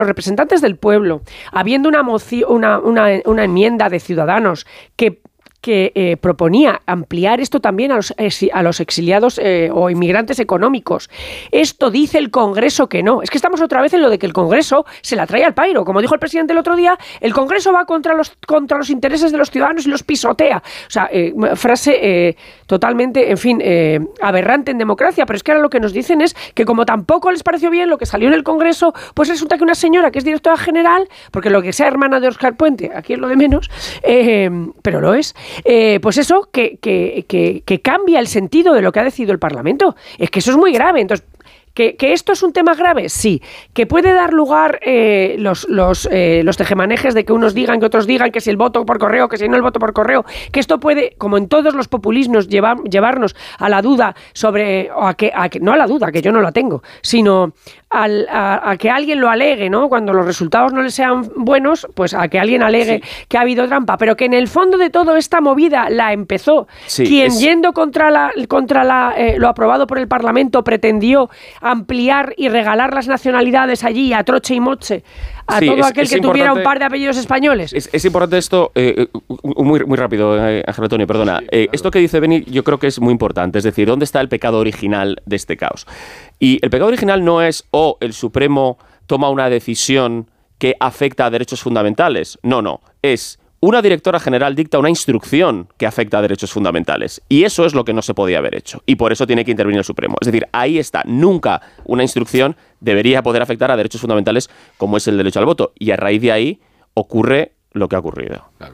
los representantes del pueblo, habiendo una enmienda de Ciudadanos que proponía ampliar esto también a los exiliados o inmigrantes económicos. Esto dice el Congreso que no. Es que estamos otra vez en lo de que el Congreso se la trae al pairo. Como dijo el presidente el otro día, el Congreso va contra los intereses de los ciudadanos y los pisotea. O sea, frase totalmente, en fin, aberrante en democracia. Pero es que ahora lo que nos dicen es que como tampoco les pareció bien lo que salió en el Congreso, pues resulta que una señora que es directora general, porque lo que sea hermana de Óscar Puente, aquí es lo de menos, pero lo es, pues eso, que cambia el sentido de lo que ha decidido el Parlamento. Es que eso es muy grave. Entonces, ¿que esto es un tema grave? Sí. ¿Que puede dar lugar los tejemanejes de que unos digan, que otros digan, que si el voto por correo, que si no el voto por correo? Que esto puede, como en todos los populismos, llevarnos a la duda sobre, no a la duda, que yo no la tengo, sino a que alguien lo alegue, ¿no? Cuando los resultados no le sean buenos, pues a que alguien alegue que ha habido trampa, pero que en el fondo de todo esta movida la empezó quien yendo contra lo aprobado por el Parlamento pretendió ampliar y regalar las nacionalidades allí a troche y moche a todo aquel que tuviera un par de apellidos españoles. Es importante esto, muy rápido, Ángel Antonio, perdona. Sí, claro. Esto que dice Beni yo creo que es muy importante, es decir, ¿dónde está el pecado original de este caos? Y el pecado original no es el Supremo toma una decisión que afecta a derechos fundamentales. No, es una directora general dicta una instrucción que afecta a derechos fundamentales. Y eso es lo que no se podía haber hecho. Y por eso tiene que intervenir el Supremo. Es decir, ahí está. Nunca una instrucción debería poder afectar a derechos fundamentales como es el derecho al voto. Y a raíz de ahí ocurre lo que ha ocurrido. Claro.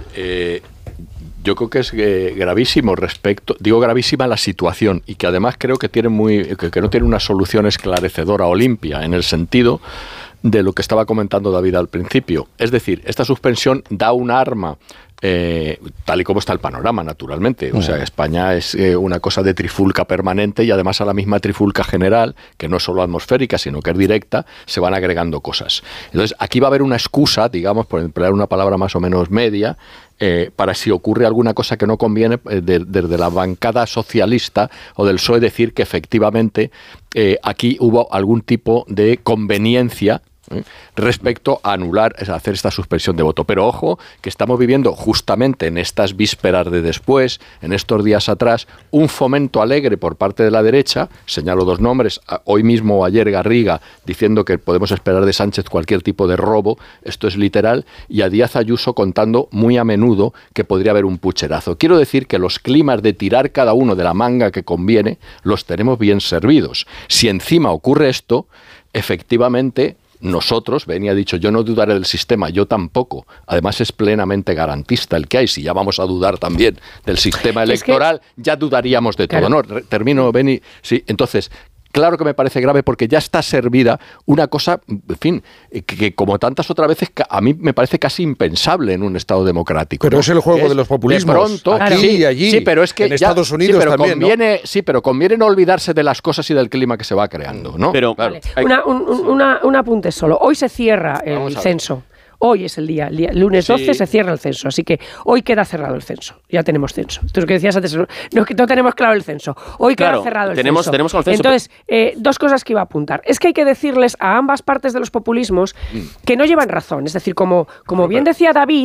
Yo creo que es gravísimo gravísima la situación y que además creo que no tiene una solución esclarecedora o limpia en el sentido de lo que estaba comentando David al principio. Es decir, esta suspensión da un arma, tal y como está el panorama, naturalmente. O sea, España es una cosa de trifulca permanente y además a la misma trifulca general, que no es solo atmosférica, sino que es directa, se van agregando cosas. Entonces, aquí va a haber una excusa, digamos, por emplear una palabra más o menos media, para si ocurre alguna cosa que no conviene, desde la bancada socialista o del PSOE decir que efectivamente aquí hubo algún tipo de conveniencia respecto a anular, a hacer esta suspensión de voto. Pero ojo, que estamos viviendo justamente en estas vísperas de después, en estos días atrás, un fomento alegre por parte de la derecha, señalo dos nombres, hoy mismo o ayer Garriga, diciendo que podemos esperar de Sánchez cualquier tipo de robo, esto es literal, y a Díaz Ayuso contando muy a menudo que podría haber un pucherazo. Quiero decir que los climas de tirar cada uno de la manga que conviene, los tenemos bien servidos. Si encima ocurre esto, efectivamente nosotros, Beni ha dicho, yo no dudaré del sistema, yo tampoco. Además es plenamente garantista el que hay. Si ya vamos a dudar también del sistema electoral, ya dudaríamos de todo. No, termino, Beni. Sí, entonces, claro que me parece grave porque ya está servida una cosa, en fin, que como tantas otras veces a mí me parece casi impensable en un Estado democrático. Pero ¿no? Es el juego de los populismos. De pronto, aquí y allí. Sí, pero es que en Estados Unidos pero también, conviene, ¿no? Sí, pero conviene no olvidarse de las cosas y del clima que se va creando, ¿no? Pero vale. Un apunte solo. Hoy se cierra el censo. Hoy es el día lunes 12 se cierra el censo, así que hoy queda cerrado el censo. Ya tenemos censo. Tú lo que decías antes, no tenemos claro el censo. Hoy queda cerrado el censo. Tenemos el censo. Entonces, dos cosas que iba a apuntar. Es que hay que decirles a ambas partes de los populismos que no llevan razón. Es decir, como bien decía David,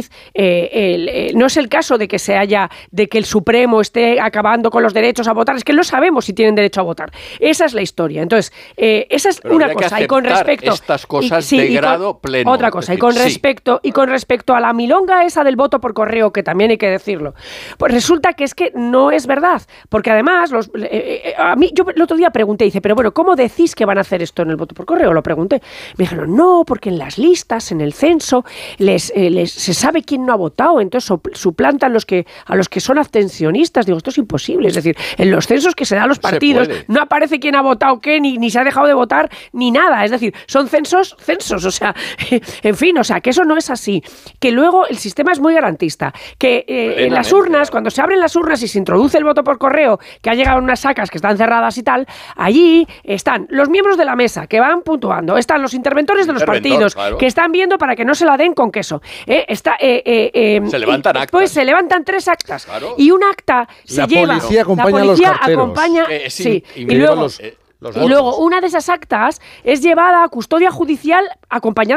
no es el caso de que el Supremo esté acabando con los derechos a votar. Es que no sabemos si tienen derecho a votar. Esa es la historia. Entonces, esa es una cosa. Y con respecto estas cosas de grado pleno. Otra cosa. Y con respecto a la milonga esa del voto por correo, que también hay que decirlo, pues resulta que es que no es verdad, porque además a mí yo el otro día pregunté, dice, pero bueno, ¿cómo decís que van a hacer esto en el voto por correo? Lo pregunté. Me dijeron, no, porque en las listas, en el censo, se sabe quién no ha votado, entonces suplantan a los que son abstencionistas. Digo, esto es imposible, es decir, en los censos que se dan a los partidos no aparece quién ha votado qué, ni se ha dejado de votar, ni nada, es decir, son censos, o sea, en fin, o sea, que eso no es así, que luego el sistema es muy garantista, que en las urnas, cuando se abren las urnas y se introduce el voto por correo, que ha llegado en unas sacas que están cerradas y tal, allí están los miembros de la mesa que van puntuando, están los interventores de los partidos, que están viendo para que no se la den con queso. Se levantan actas. Pues se levantan 3 actas. Y un acta se lleva... La policía acompaña los carteros. Y luego... Y luego una de esas actas es llevada a custodia judicial acompañada